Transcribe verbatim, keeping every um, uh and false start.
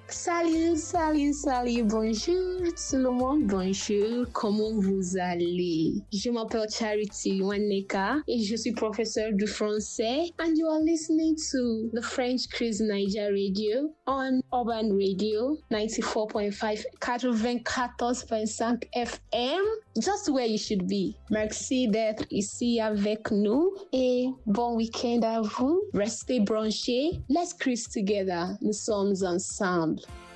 Salut, salut, salut, bonjour tout le monde, bonjour, comment vous allez? Je m'appelle Charity Waneka et je suis professeur de français and you are listening to the French Cruise Niger Radio on Urban Radio ninety-four point five, quatre-vingt-quatorze point cinq F M, just where you should be. Merci d'être ici avec nous et bon week-end à vous. Restez branchés, let's cruise together, nous sommes ensemble.